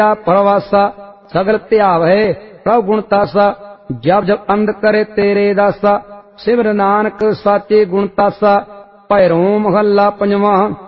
परवासा सगल ध्यावै प्रभु गुण तासा जब जब अंध करे तेरे दासा सिमर नानक साचे गुण तासा भैरों महला पंजवा